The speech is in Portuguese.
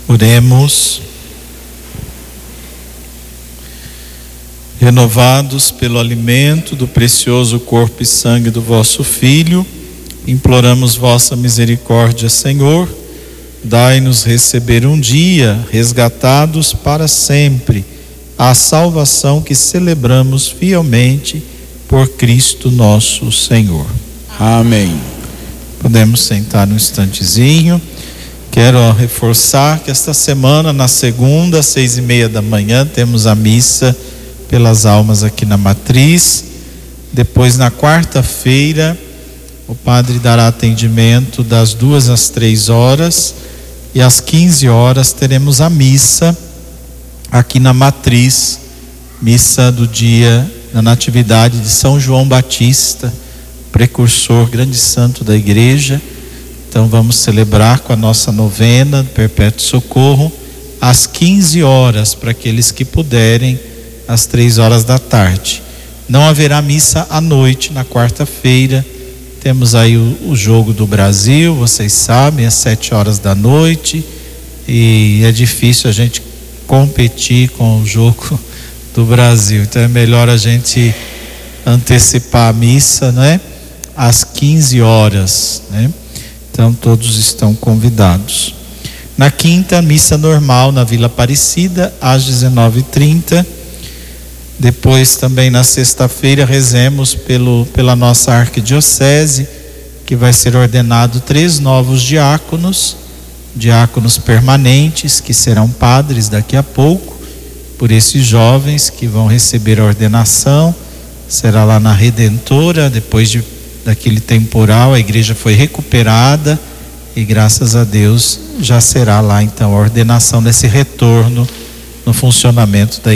Oremos. Renovados pelo alimento do precioso corpo e sangue do vosso Filho, imploramos vossa misericórdia, Senhor. Dai-nos receber um dia, resgatados para sempre, a salvação que celebramos fielmente por Cristo nosso Senhor. Amém. Podemos sentar um instantezinho. Quero reforçar que esta semana, na segunda, às 6:30 da manhã, temos a missa pelas almas aqui na Matriz. Depois, na quarta-feira, o padre dará atendimento das 2 às 3 horas e às 15 horas teremos a missa aqui na Matriz, missa do dia da Natividade de São João Batista, precursor, grande santo da igreja. Então vamos celebrar com a nossa novena do Perpétuo Socorro às 15 horas, para aqueles que puderem, às 3 horas da tarde. Não haverá missa à noite, na quarta-feira. Temos aí o jogo do Brasil, vocês sabem, às 7 horas da noite, e é difícil a gente competir com o jogo do Brasil. Então é melhor a gente antecipar a missa, né? Às 15 horas, né? Então todos estão convidados. Na quinta, missa normal na Vila Aparecida, às 19h30. Depois também na sexta-feira rezemos pela nossa arquidiocese, que vai ser ordenado 3 novos diáconos permanentes, que serão padres daqui a pouco, por esses jovens que vão receber a ordenação. Será lá na Redentora. Depois daquele temporal, a igreja foi recuperada e graças a Deus já será lá então a ordenação desse retorno no funcionamento da igreja.